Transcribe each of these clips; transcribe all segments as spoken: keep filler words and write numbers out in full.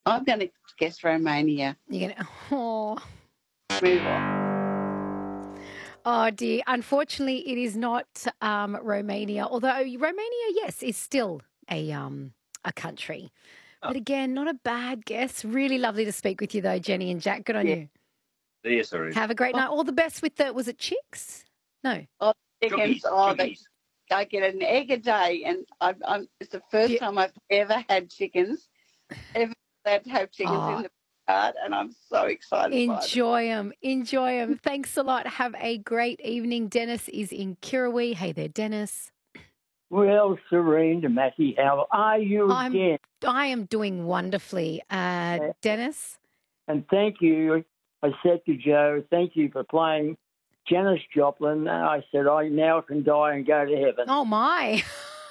I'm going to guess Romania. You're gonna. Oh. Move on. Oh dear. Unfortunately, it is not um, Romania. Although Romania, yes, is still a um a country. But again, not a bad guess. Really lovely to speak with you, though, Jenny and Jack. Good on Yeah. you. Yes, sorry. Have a great night. All the best with the. Was it chicks? No. Oh, chickens. Cookies, Oh, they, cookies. I get an egg a day, and I'm, I'm, it's the first Be- time I've ever had chickens. Ever allowed to have chickens Oh. in the backyard, and I'm so excited by it. Enjoy them. Enjoy them. Thanks a lot. Have a great evening. Dennis is in Kirrawee. Hey there, Dennis. Well, Serena, Matty, how are you I'm- again? I am doing wonderfully. Uh, Dennis? And thank you. I said to Joe, thank you for playing Janis Joplin. And I said, I now can die and go to heaven. Oh, my.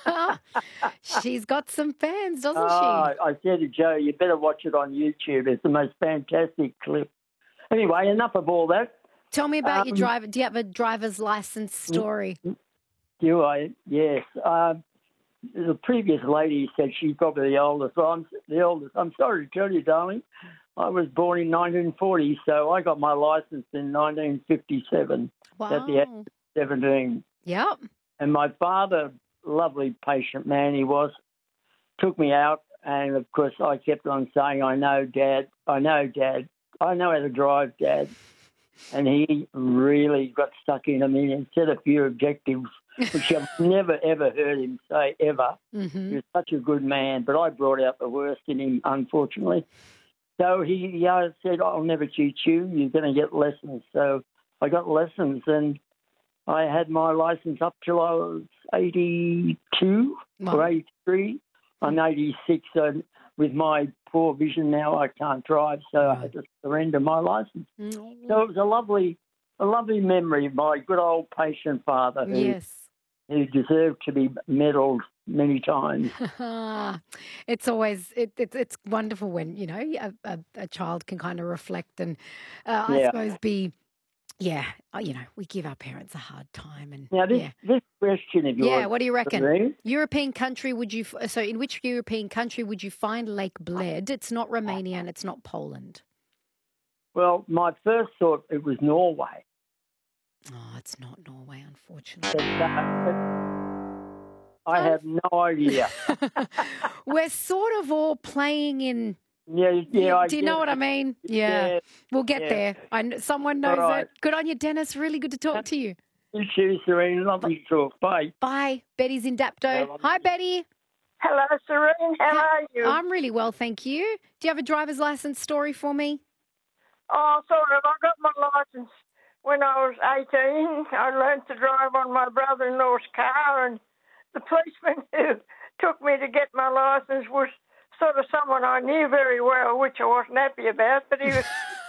She's got some fans, doesn't Oh, I said to Joe, you better watch it on YouTube. It's the most fantastic clip. Anyway, enough of all that. she? Tell me about your Um, driver. Do you have a driver's license story? Do I? Yes. Um, the previous lady said she's probably the oldest. Well, I'm the oldest. I'm sorry to tell you, darling. I was born in nineteen forty, so I got my license in nineteen fifty-seven Wow. at the age of seventeen. Yep. And my father, lovely, patient man he was, took me out. And, of course, I kept on saying, I know, Dad. I know, Dad. I know how to drive, Dad. And he really got stuck into me and set a few objectives, which I've never, ever heard him say, ever. Mm-hmm. He was such a good man, but I brought out the worst in him, unfortunately. So he, he uh, said, I'll never teach you. You're going to get lessons. So I got lessons, and I had my license up till I was eighty-two Wow. or eighty-three. I'm eighty-six, so with my poor vision now, I can't drive, so I had to surrender my license. Mm. So it was a lovely, a lovely memory of my good old patient father who, Yes. who deserved to be medalled many times. It's always it, it, it's wonderful when you know a, a, a child can kind of reflect and uh, I Yeah. suppose be yeah uh, you know we give our parents a hard time and Now, this, yeah this question of yours, yeah what do you reckon? Serene, European country would you f- so in which European country would you find Lake Bled? It's not Romania and it's not Poland. well, my first thought, it was Norway. Oh, it's not Norway, But, unfortunately. uh, but I have no idea. We're sort of all playing in. Yeah, yeah. I Do you get know what it. I mean? Yeah, Yeah. we'll get yeah. there. I kn- someone knows All right. it. Good on you, Dennis. Really good to talk to you. You too, Serene. Lovely to talk. Bye. Bye. Betty's in Dapto. Hello. Hi, Betty. Hello, Serene. How are you? I'm really well, thank you. Do you have a driver's license story for me? Oh, sort of. I got my license when I was eighteen. I learned to drive on my brother-in-law's car, and the policeman who took me to get my license was sort of someone I knew very well, which I wasn't happy about, but he was...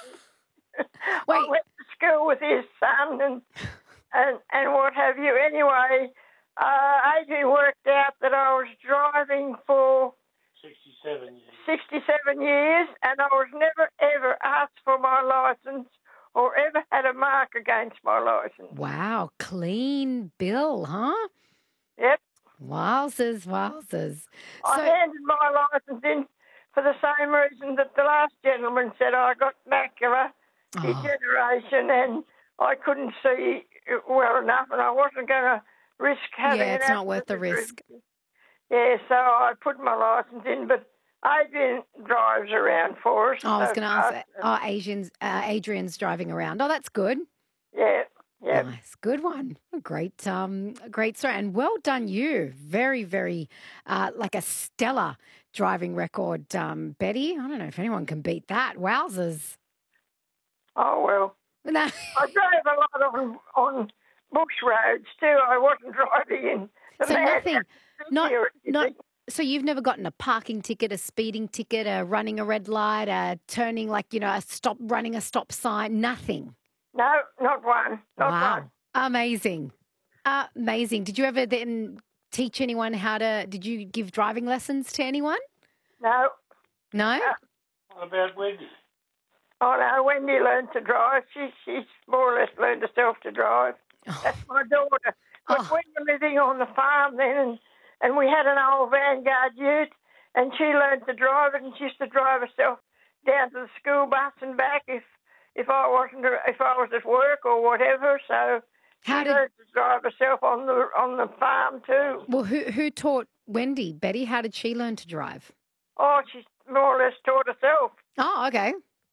Wait. I went to school with his son and and, and what have you. Anyway, uh, Adrian worked out that I was driving for sixty-seven years. sixty-seven years, and I was never, ever asked for my licence or ever had a mark against my licence. Wow, clean bill, huh? Yep. Wowzers, wowzers. I So, handed my licence in for the same reason that the last gentleman said I got macular oh, degeneration and I couldn't see well enough, and I wasn't going to risk having yeah, an it's not worth the accident. risk. Yeah, so I put my licence in, but Adrian drives around for us. Oh, I was so going to ask, fast. oh, Asians, uh, Adrian's driving around. Oh, that's good. Yeah, yeah. Nice, good one. A great, um, a great story, and well done, you. Very, very, uh, like a stellar driving record, um, Betty. I don't know if anyone can beat that. Wowzers! Oh, well. No. I drove a lot on, on bush roads too. I wasn't driving in the So mad nothing, not, here, you not. think. So you've never gotten a parking ticket, a speeding ticket, a running a red light, a turning like you know a stop, running a stop sign. Nothing. No, not one. Not Wow, one. amazing, amazing. Did you ever then teach anyone how to? Did you give driving lessons to anyone? No. No. What about Wendy? Oh, no, Wendy learned to drive. She, she's more or less learned herself to drive. That's my daughter. Because Oh. we were living on the farm then, and, and we had an old Vanguard ute, and she learned to drive it, and she used to drive herself down to the school bus and back if if I wasn't if I was at work or whatever. So How she did- learned to drive herself on the on the farm too. Well, who who taught Wendy? Betty, how did she learn to drive? Oh, she more or less taught herself. Oh, okay.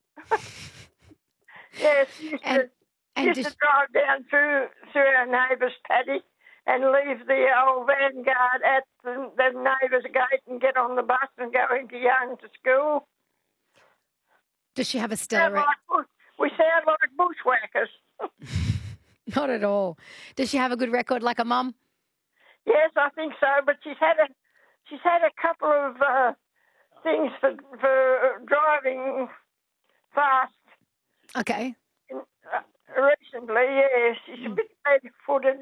Yes, she used, And- to, and used did- to drive down through through our neighbour's paddock and leave the old vanguard at the, the neighbour's gate and get on the bus and go into Young to school. Does she have a Sound stellar? like bush- we sound like bushwhackers. Not at all. Does she have a good record like a mum? Yes, I think so. But she's had a she's had a couple of uh, things for for driving fast Okay. in, uh, recently. Yes, she's a bit lead-footed.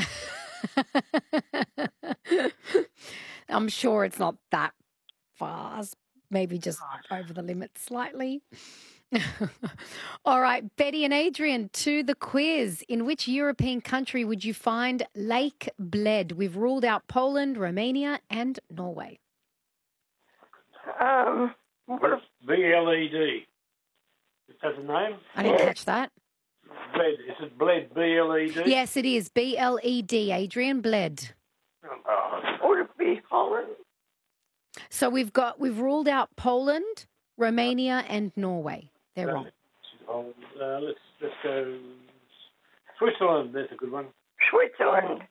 I'm sure it's not that fast. Maybe just over the limit slightly. All right, Betty and Adrian, to the quiz. In which European country would you find Lake Bled? We've ruled out Poland, Romania, and Norway. Um, what- B L E D. Is that the name? I didn't catch that. Bled. Is it Bled? B L E D? Yes, it is. B L E D, Adrian Bled. Oh, would it be Holland? So we've got we've ruled out Poland, Romania, and Norway. They're wrong. oh, uh, let's let's go Switzerland. That's a good one. Switzerland.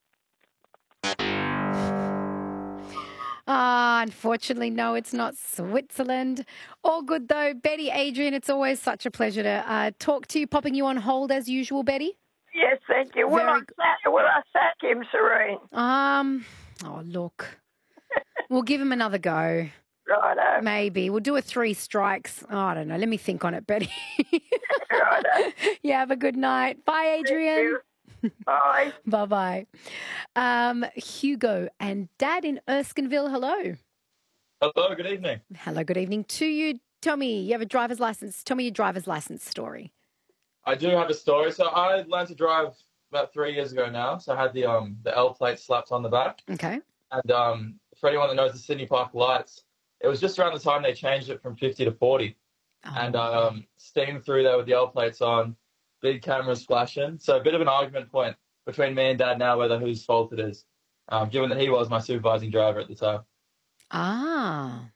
Ah, unfortunately, no, it's not Switzerland. All good though, Betty, Adrian. It's always such a pleasure to uh, talk to you. Popping you on hold as usual, Betty. Yes, thank you. Will, I Very sack, will I sack him, Serene? Um. Oh, look, we'll give him another go. Righto. Maybe we'll do a three strikes. Oh, I don't know. Let me think on it, Betty. Righto. You have a good night. Bye, Adrian. you. Bye. Bye bye. Um, Hugo and Dad in Erskineville. Hello. Hello, good evening. Hello. Good evening to you. Tell me, you have a driver's license. Tell me your driver's license story. I do have a story. So I learned to drive about three years ago now. So I had the um the L plate slapped on the back. Okay. And um for anyone that knows the Sydney Park lights, it was just around the time they changed it from fifty to forty. Oh. And I um, steamed through there with the L plates on, big cameras flashing. So a bit of an argument point between me and Dad now whether whose fault it is, um, given that he was my supervising driver at the time. Ah.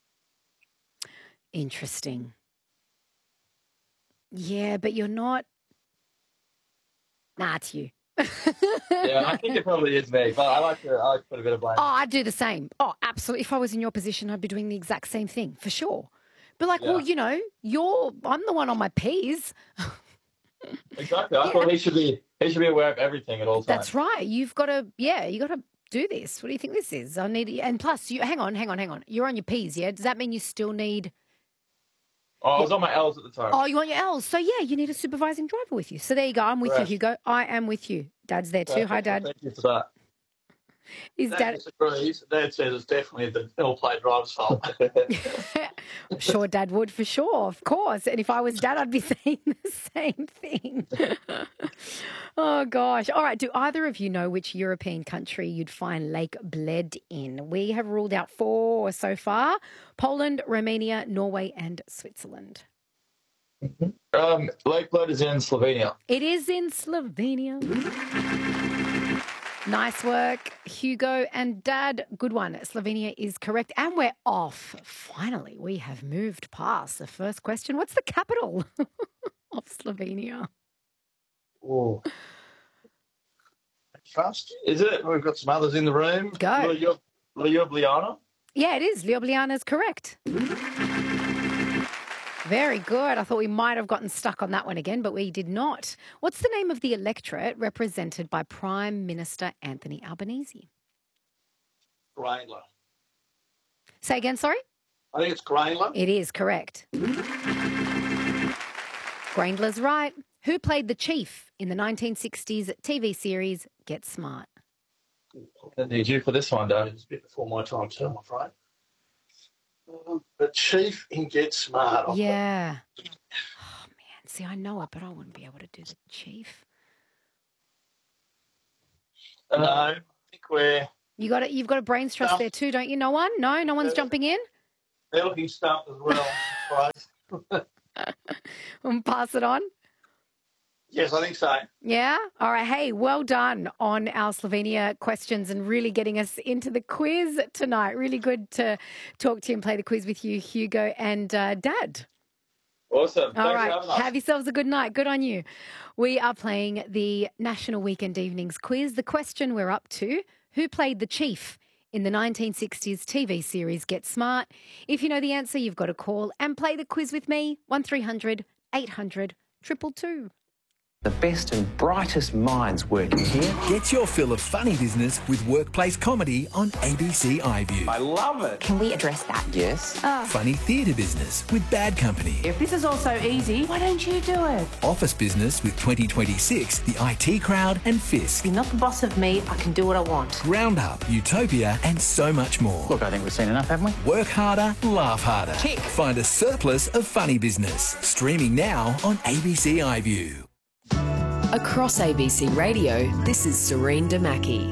Interesting. Yeah, but you're not. Nah, it's you. Yeah, I think it probably is me, but I like to I like to put a bit of blame. Oh, I'd do the same. Oh, absolutely. If I was in your position, I'd be doing the exact same thing for sure. But like, well, Yeah. you know, you're. I'm the one on my P's. Exactly. I Yeah. thought he should be he should be aware of everything at all times. That's right. You've got to. Yeah, you got to do this. What do you think this is? I need. And plus, you hang on, hang on, hang on. You're on your P's. Yeah. Does that mean you still need? Oh, I was on my L's at the time. Oh, you want your L's. So yeah, you need a supervising driver with you. So there you go. I'm with Correct. you, Hugo. I am with you. Dad's there too. Hi, Dad. Thank you for that. Is Dad Dad? disagrees. Dad says it's definitely the L plate driver's fault. I'm sure Dad would for sure, of course. And if I was Dad, I'd be saying the same thing. Oh, gosh. All right. Do either of you know which European country you'd find Lake Bled in? We have ruled out four so far: Poland, Romania, Norway, and Switzerland. Um, Lake Bled is in Slovenia. It is in Slovenia. Nice work, Hugo and Dad. Good one. Slovenia is correct. And we're off. Finally, we have moved past the first question. What's the capital of Slovenia? Oh. Fast. Is it We've got some others in the room. Go. Ljub- Ljubljana? Yeah, it is. Ljubljana is correct. Very good. I thought we might have gotten stuck on that one again, but we did not. What's the name of the electorate represented by Prime Minister Anthony Albanese? Grainler. Say again, sorry? I think it's Grainler. It is correct. Graindler's right. Who played the chief in the nineteen sixties T V series Get Smart? I need you for this one, Dad. It's a bit before my time too, I'm afraid. Um, the chief in Get Smart. I Yeah. Oh, man. See, I know it, but I wouldn't be able to do the chief. No, I think we're You got it. You've got a brains trust Stump. there too, don't you? No one? No, no one's Yeah. jumping in. They're looking stumped as well. Right. And pass it on. Yes, I think so. Yeah. All right. Hey, well done on our Slovenia questions and really getting us into the quiz tonight. Really good to talk to you and play the quiz with you, Hugo and uh, Dad. Awesome. All Thanks right. for having us. Have yourselves a good night. Good on you. We are playing the National Weekend Evenings quiz. The question we're up to: who played the chief in the nineteen sixties T V series Get Smart? If you know the answer, you've got to call and play the quiz with me. one three hundred eight hundred two two two. The best and brightest minds working here. Get your fill of funny business with workplace comedy on A B C iView. I love it. Can we address that? Yes. Funny theatre business with Bad Company. If this is all so easy, why don't you do it? Office business with twenty twenty-six, the I T Crowd and Fisk. You're not the boss of me. I can do what I want. Roundup, Utopia and so much more. Look, I think we've seen enough, haven't we? Work harder, laugh harder. Tick. Find a surplus of funny business. Streaming now on A B C iView. Across A B C Radio, this is Serene Damaki.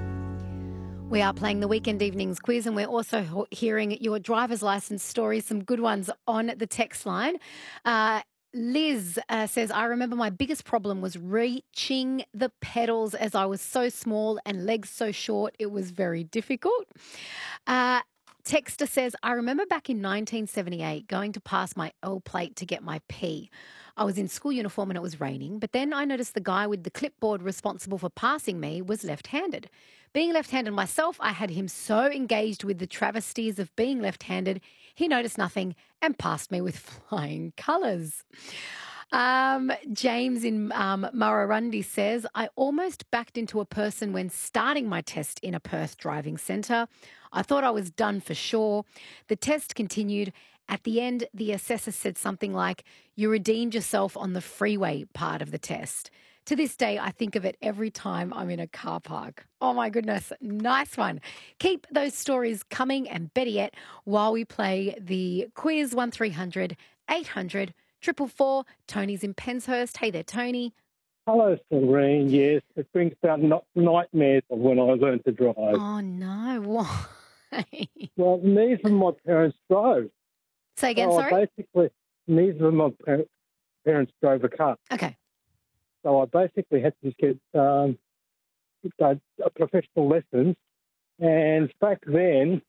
We are playing the Weekend Evenings quiz, and we're also ho- hearing your driver's license stories, some good ones on the text line. Uh, Liz uh, says, I remember my biggest problem was reaching the pedals as I was so small and legs so short. It was very difficult. Uh, Texter says, I remember back in nineteen seventy-eight going to pass my L plate to get my P. I was in school uniform and it was raining, but then I noticed the guy with the clipboard responsible for passing me was left-handed. Being left-handed myself, I had him so engaged with the travesties of being left-handed, he noticed nothing and passed me with flying colours. Um, James in um, Murrurundi says, I almost backed into a person when starting my test in a Perth driving centre. I thought I was done for sure. The test continued. At the end, the assessor said something like, you redeemed yourself on the freeway part of the test. To this day, I think of it every time I'm in a car park. Oh, my goodness. Nice one. Keep those stories coming, and better yet, while we play the quiz, one three hundred eight hundred two four four. Tony's in Penshurst. Hey there, Tony. Hello, Serene. Yes, it brings about no- nightmares of when I learned to drive. Oh, no. Why? Well, neither of my parents drove. Say again, so sorry? I basically, neither of my par- parents drove a car. Okay. So I basically had to just get um, a, a professional lessons. And back then,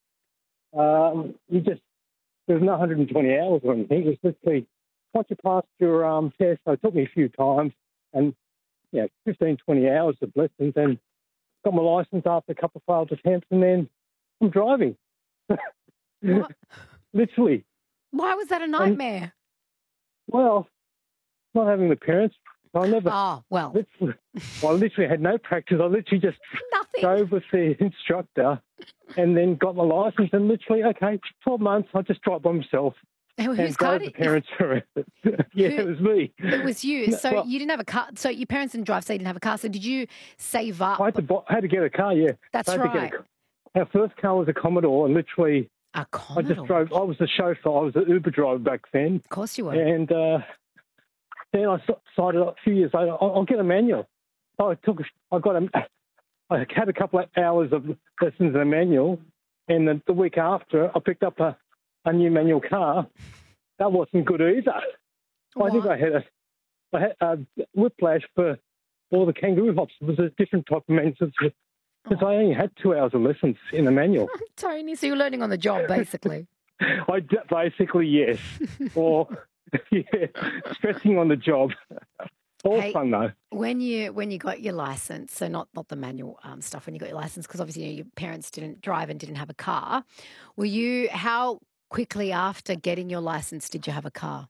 um, you just, there was no one hundred twenty hours or anything. It was literally, once you passed your um, test, so it took me a few times, and yeah, fifteen, twenty hours of lessons, and got my licence after a couple of failed attempts, and then I'm driving. What? Literally. Why was that a nightmare? And, well, not having the parents, I never. Oh, well. Literally, I literally had no practice. I literally just Nothing. drove with the instructor and then got my licence, and literally, okay, twelve months, I just drove by myself. And and whose car drove did the parents around. Yeah, Who- it was me. It was you. No, So well- you didn't have a car. So your parents didn't drive, so you didn't have a car. So did you save up? I had to, buy, I had to get a car, yeah. That's I had to get right. a car. Our first car was a Commodore, and literally, A I Commodore. just drove. I was the chauffeur. I was an Uber driver back then. Of course you were. And uh, then I decided a few years later, I'll, I'll get a manual. So I took, I got a, I had a couple of hours of lessons in a manual, and the, the week after, I picked up a, a new manual car. That wasn't good either. I think Why? I had a, I had a whiplash for all the kangaroo hops. It was a different type of manual because I only had two hours of lessons in the manual. Tony, so you're learning on the job, basically. I d- basically yes, or yeah, stressing on the job. All Hey, fun though. When you when you got your license, so not not the manual um, stuff. When you got your license, because obviously you know, your parents didn't drive and didn't have a car. Were you how quickly after getting your license did you have a car?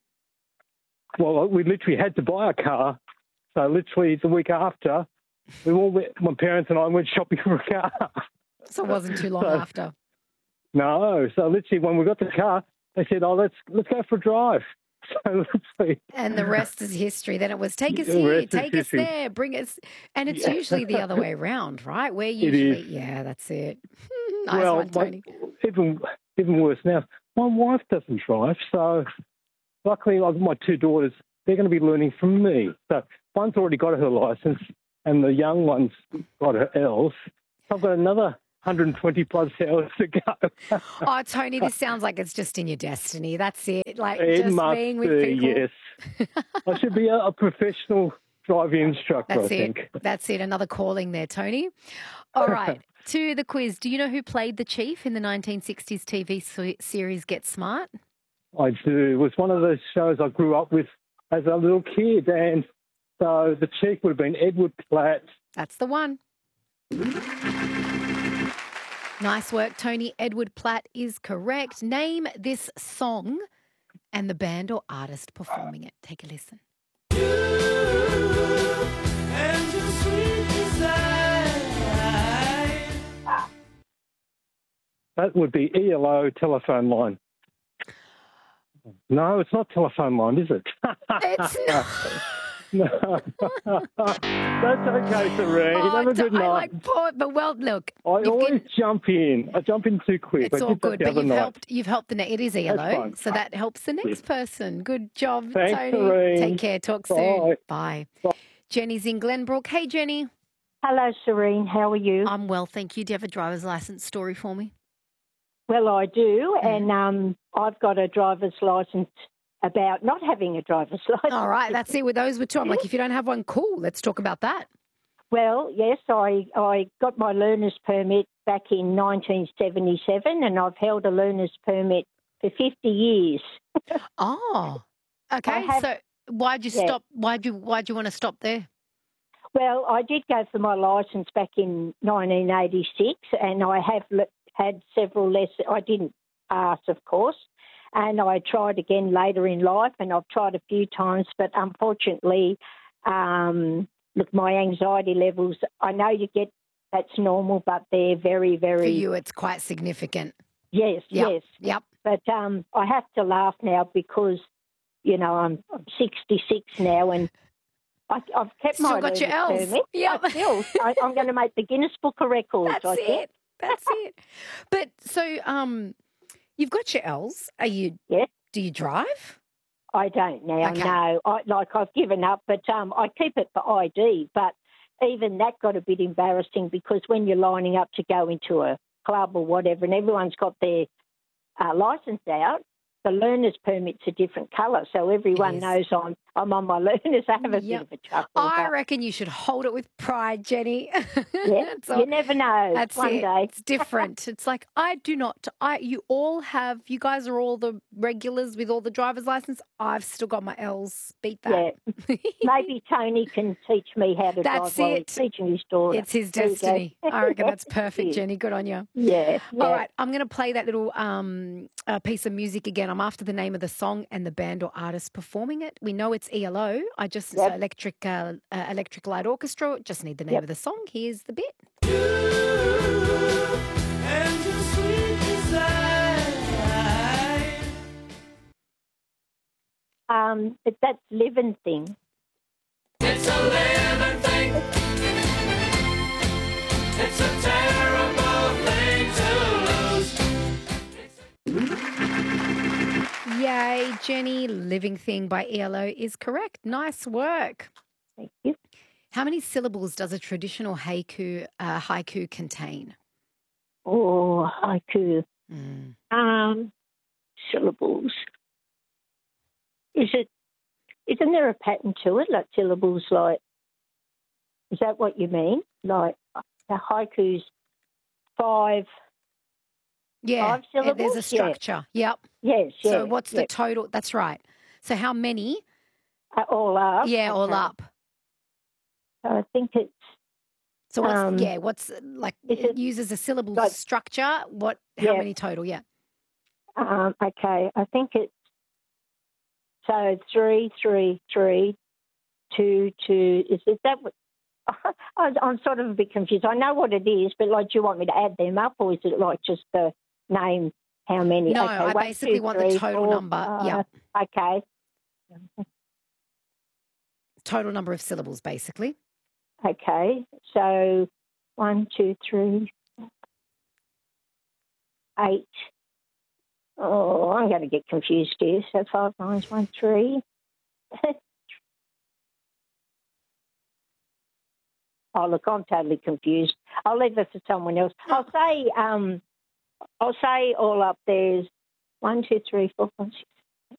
Well, we literally had to buy a car. So literally the week after, we all went, my parents and I went shopping for a car. So it wasn't too long So- after. No, so literally when we got the car, they said, "Oh, let's let's go for a drive." So literally, And the rest is history. Then it was take us The here, rest is take us history. there, bring us. And it's Yeah. usually the other way around, right? We're is. usually, yeah, that's it. Nice well, one, my- Tony. even even worse now. My wife doesn't drive, so luckily I've got my two daughters. They're going to be learning from me. So one's already got her license, and the young one's got her L's. I've got another one hundred twenty plus hours to go. Oh, Tony, this sounds like it's just in your destiny. That's it. Like It just must being with be, people. yes. I should be a, a professional driving instructor, That's I it. think. That's it. Another calling there, Tony. All right. To the quiz. Do you know who played the Chief in the nineteen sixties T V se- series Get Smart? I do. It was one of those shows I grew up with as a little kid, and so the chief would have been Edward Platt. That's the one. Nice work, Tony. Edward Platt is correct. Name this song and the band or artist performing it. Take a listen. That would be E L O, Telephone Line. No, it's not Telephone Line, is it? It's not. No. That's okay, Serene. Oh, Have a good I night. like poet, but well, look. I you've always been- jump in. I jump in too quick. It's I all did that good, the but other you've night. helped. You've helped the next. It is E L That's O, fine. so that helps the next person. Good job, Thanks, Tony. Serene. Take care. Talk soon. Bye. Bye. Bye. Jenny's in Glenbrook. Hey, Jenny. Hello, Serene. How are you? I'm well, thank you. Do you have a driver's license story for me? Well, I do, Mm. and um, I've got a driver's license about not having a driver's license. All right, that's it with those with two. I'm like, if you don't have one, cool. Let's talk about that. Well, yes, I, I got my learner's permit back in nineteen seventy-seven, and I've held a learner's permit for fifty years. Oh, okay. have- so why'd you yeah. stop? Why'd you Why'd you want to stop there? Well, I did go for my licence back in nineteen eighty-six, and I have le- had several lessons. I didn't pass, of course, and I tried again later in life, and I've tried a few times, but unfortunately, um, look, my anxiety levels, I know you get that's normal, but they're very, very... For you, it's quite significant. Yes, Yep. yes. Yep. But um, I have to laugh now because, you know, I'm, I'm sixty-six now, and I, I've kept Still my got your learner's L's. permit. Yep. I still, I, I'm going to make the Guinness Book of Records. That's I think. it. That's it. But so, um, you've got your L's. Are you? Yeah. Do you drive? I don't now. Okay. No, I, like I've given up, but um, I keep it for I D. But even that got a bit embarrassing because when you're lining up to go into a club or whatever, and everyone's got their uh, license out, the learner's permit's a different colour, so everyone is. knows I'm I'm on my learners. I have a Yep. bit of a chuckle. I but, reckon you should hold it with pride, Jenny. yeah, That's all- you never know. That's One it. day. It's different. It's like I do not. I you all have. You guys are all the regulars with all the driver's license. I've still got my L's. Beat that. Yeah. Maybe Tony can teach me how to That's drive while it. he's teaching his daughter. It's his There you go. destiny. I reckon that's It perfect, is. Jenny. Good on you. Yeah, yeah. All right, I'm going to play that little um, uh, piece of music again. I'm after the name of the song and the band or artist performing it. We know it's E L O. I just Yep. uh, electric uh, uh, electric light orchestra. Just need the name Yep. of the song. Here's the bit. Um, but that's living thing. It's a living thing. It's a terrible thing to lose. Yay, Jenny! Living Thing by E L O is correct. Nice work. Thank you. How many syllables does a traditional haiku uh, haiku contain? Oh, haiku. Mm. Um, syllables. Is it? Isn't there a pattern to it? Like syllables, like. Is that what you mean? Like the haiku's five. Yeah, Five uh, there's syllables? a Yeah. structure. Yep. Yes. So yeah, what's the yeah. total? That's right. So how many? Uh, all up? Yeah, all Okay. up. I think it's. So what's Um, yeah? What's uh, like? is It it uses a syllable like- structure. What? How Yeah. many total? Yeah. Um, okay, I think it's. So three, three, three, two, two. Is, is that what? I- I'm sort of a bit confused. I know what it is, but like, do you want me to add them up, or is it like just the name? How many? No, okay, I one, basically two, want the three, total four, number. uh, Yeah. Okay. Total number of syllables, basically. Okay. So one, two, three, eight. Oh, I'm going to get confused here. So five lines, one, three. Oh, look, I'm totally confused. I'll leave it for someone else. I'll say, um, I'll say all up there's one, two, three, four, five, six,